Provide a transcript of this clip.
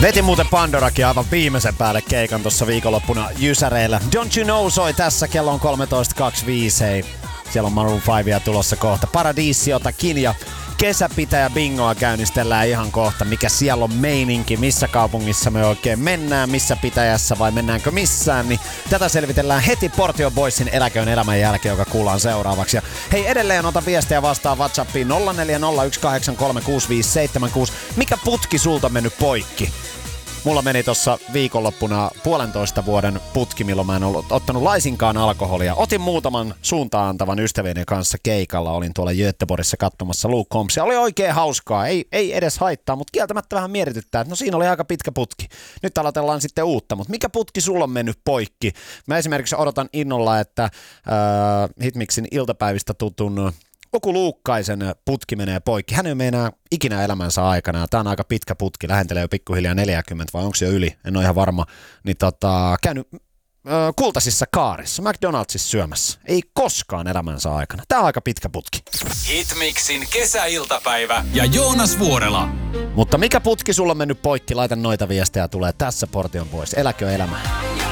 Veti muuten Pandorakin aivan viimeisen päälle keikan tuossa viikonloppuna Jysäreillä. Don't You Know soi tässä, kello on 13.25. Hei, siellä on Maroon 5 tulossa kohta. Paradiesiotakin ja kesäpitäjä bingoa käynnistellään ihan kohta. Mikä siellä on meininki, missä kaupungissa me oikein mennään, missä pitäjässä vai mennäänkö missään. Niin tätä selvitellään heti Portion Boysin Eläköön elämän jälkeen, joka kuullaan seuraavaksi. Ja hei, edelleen ota viestejä vastaan WhatsAppiin 0401836576. Mikä putki sulta mennyt poikki? Mulla meni tossa viikonloppuna 1,5 vuoden putki, milloin mä en ollut ottanut laisinkaan alkoholia. Otin muutaman suuntaan antavan ystävieni kanssa keikalla. Olin tuolla Göteborgissa katsomassa Luke Combsia. Oli oikein hauskaa. Ei edes haittaa, mutta kieltämättä vähän mietityttää, että no siinä oli aika pitkä putki. Nyt aloitellaan sitten uutta, mutta mikä putki sulla on mennyt poikki? Mä esimerkiksi odotan innolla, että Hitmixin iltapäivistä tutun Oku Luukkaisen putki menee poikki. Hän ei meinaa ikinä elämänsä aikana. Tämä on aika pitkä putki. Lähentelee jo pikkuhiljaa 40 vai onko se jo yli? En ole ihan varma. Niin käynyt kultaisissa kaarissa, McDonaldsissa syömässä. Ei koskaan elämänsä aikana. Tämä on aika pitkä putki. Hitmixin kesäiltapäivä ja Joonas Vuorela. Mutta mikä putki sulla on mennyt poikki? Laita noita viestejä, tulee tässä Portion Boys. Eläkö elämää.